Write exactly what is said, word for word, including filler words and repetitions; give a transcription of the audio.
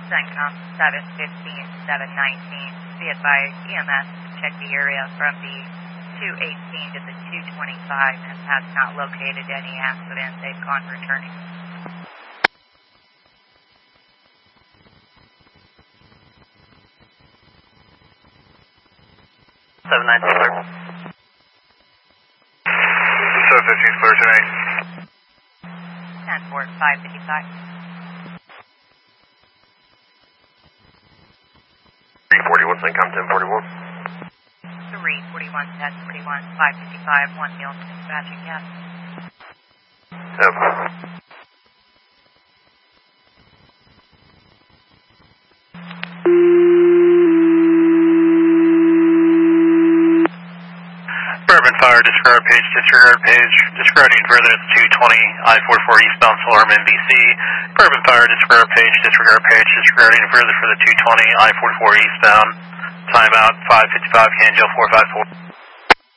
CENTCOM seven fifteen, seven nineteen. Be advised, E M S checked the area from the two eighteen to the two twenty-five and has not located any accident. They've gone returning. seven nineteen, clear. seven fifteen, clear tonight. ten four, five fifty-five. three forty-one, CENTCOM ten forty-one. three forty-one, ten forty-one, five fifty-five, one Hills, dispatching, yes. Yep. Bourbon Fire, disregard page, disregard page, disregarding further at two twenty, I forty-four eastbound Silverman, B C. Bourbon Fire, disregard page, disregard page, disregarding further for the two twenty, I forty-four eastbound. Timeout, five fifty-five, Canjo four five four.